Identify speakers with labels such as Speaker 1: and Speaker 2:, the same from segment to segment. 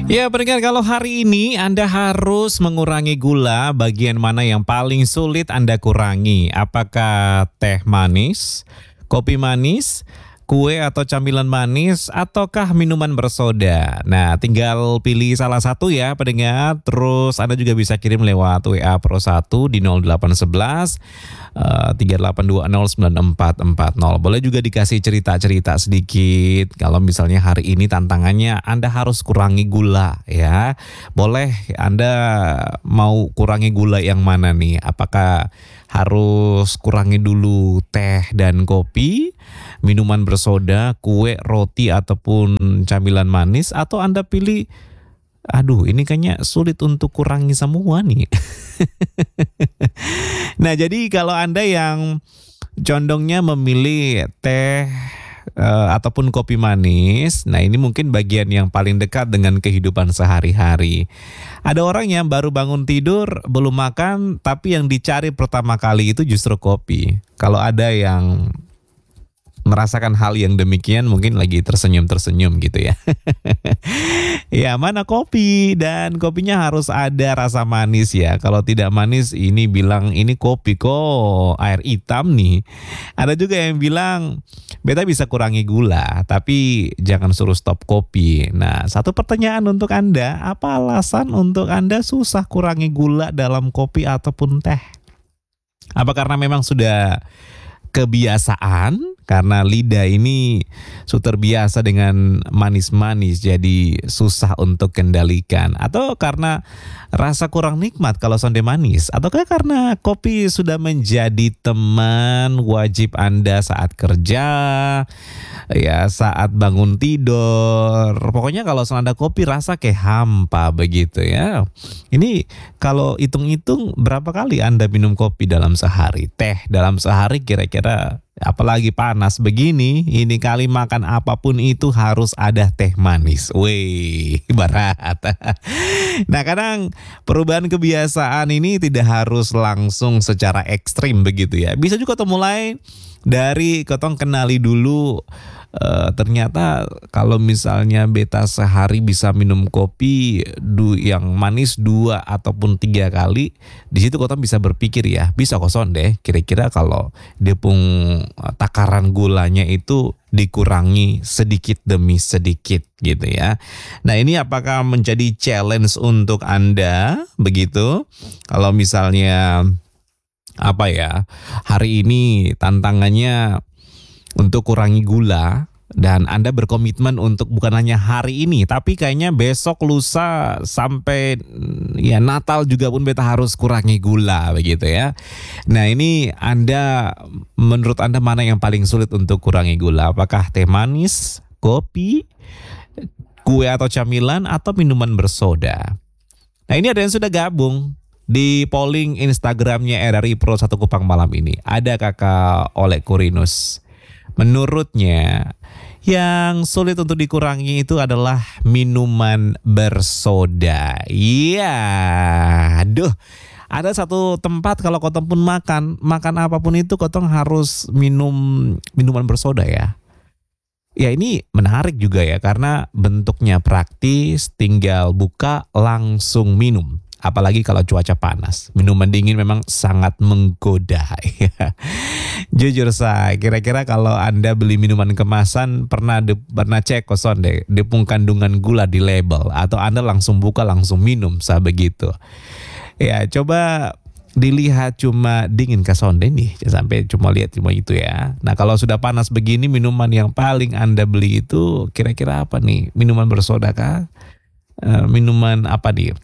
Speaker 1: Ya, pendengar, kalau hari ini Anda harus mengurangi gula, bagian mana yang paling sulit Anda kurangi? Apakah teh manis, kopi manis, kue atau camilan manis, ataukah minuman bersoda? Nah, tinggal pilih salah satu ya, pendengar. Terus Anda juga bisa kirim lewat WA Pro 1 di 0811 382094440. Boleh juga dikasih cerita-cerita sedikit. Kalau misalnya hari ini tantangannya Anda harus kurangi gula ya. Boleh, Anda mau kurangi gula yang mana nih? Apakah harus kurangi dulu teh dan kopi, minuman bersoda, kue, roti, ataupun camilan manis, atau Anda pilih, aduh ini kayaknya sulit untuk kurangi semua nih. Nah, jadi kalau Anda yang condongnya memilih teh ataupun kopi manis, nah ini mungkin bagian yang paling dekat dengan kehidupan sehari-hari. Ada orang yang baru bangun tidur, belum makan, tapi yang dicari pertama kali itu justru kopi. Kalau ada yang merasakan hal yang demikian, mungkin lagi tersenyum-tersenyum gitu ya. Ya, mana kopi, dan kopinya harus ada rasa manis ya. Kalau tidak manis, ini bilang ini kopi kok air hitam nih. Ada juga yang bilang beta bisa kurangi gula, tapi jangan suruh stop kopi. Nah, satu pertanyaan untuk Anda, apa alasan untuk Anda susah kurangi gula dalam kopi ataupun teh? Apa karena memang sudah kebiasaan, karena lidah ini sudah terbiasa dengan manis-manis jadi susah untuk kendalikan, atau karena rasa kurang nikmat kalau sonde manis, ataukah karena kopi sudah menjadi teman wajib Anda saat kerja, ya saat bangun tidur. Pokoknya kalau ada kopi rasa kayak hampa begitu ya. Ini kalau hitung-hitung berapa kali Anda minum kopi dalam sehari, teh dalam sehari kira-kira, apalagi panas begini, ini kali makan apapun itu harus ada teh manis. Wih, berat. Nah, kadang perubahan kebiasaan ini tidak harus langsung secara ekstrim begitu ya. Bisa juga mulai dari kotong kenali dulu. Ternyata kalau misalnya beta sehari bisa minum kopi yang manis 2 ataupun 3 kali, di situ kotong bisa berpikir ya, bisa koson deh kira-kira kalau depung takaran gulanya itu dikurangi sedikit demi sedikit gitu ya. Nah, ini apakah menjadi challenge untuk Anda begitu? Kalau misalnya hari ini tantangannya untuk kurangi gula, dan Anda berkomitmen untuk bukan hanya hari ini, tapi kayaknya besok, lusa, sampai ya Natal juga pun beta harus kurangi gula begitu ya. Nah, ini menurut Anda mana yang paling sulit untuk kurangi gula? Apakah teh manis, kopi, kue atau camilan, atau minuman bersoda? Nah, ini ada yang sudah gabung di polling Instagramnya RRI Pro 1 Kupang malam ini. Ada Kakak Oleh Kurinus. Menurutnya yang sulit untuk dikurangi itu adalah minuman bersoda. Iya, aduh. Ada satu tempat kalau kotong pun makan apapun itu kotong harus minum minuman bersoda ya. Ya, ini menarik juga ya karena bentuknya praktis, tinggal buka langsung minum. Apalagi kalau cuaca panas, minuman dingin memang sangat menggoda. Jujur saya, kira-kira kalau Anda beli minuman kemasan pernah cek koson deh, depung kandungan gula di label, atau Anda langsung buka langsung minum begitu. Ya, coba dilihat cuma dingin kasonde nih, jangan sampai cuma lihat cuma itu ya. Nah, kalau sudah panas begini, minuman yang paling Anda beli itu kira-kira apa nih? Minuman bersoda kah? Minuman apa nih?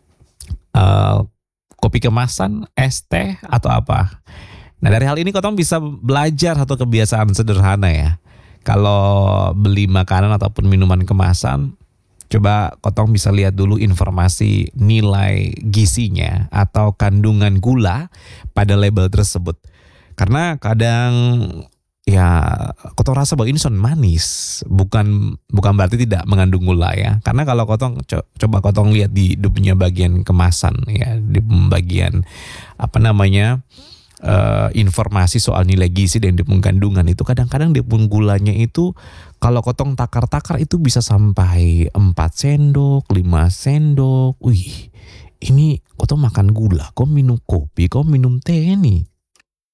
Speaker 1: Kopi kemasan, es teh, atau apa? Nah, dari hal ini kotong bisa belajar satu kebiasaan sederhana ya. Kalau beli makanan ataupun minuman kemasan, coba kotong bisa lihat dulu informasi nilai gizinya atau kandungan gula pada label tersebut. Karena kadang ya kotong rasa bahwa ini son manis, bukan berarti tidak mengandung gula ya. Karena kalau kotong coba kotong lihat di punya bagian kemasan ya, di bagian informasi soal nilai gizi dan tepung kandungan itu kadang-kadang tepung gulanya itu kalau kotong takar-takar itu bisa sampai 4 sendok, 5 sendok. Wih, ini kotong makan gula, kok minum kopi, kok minum teh nih.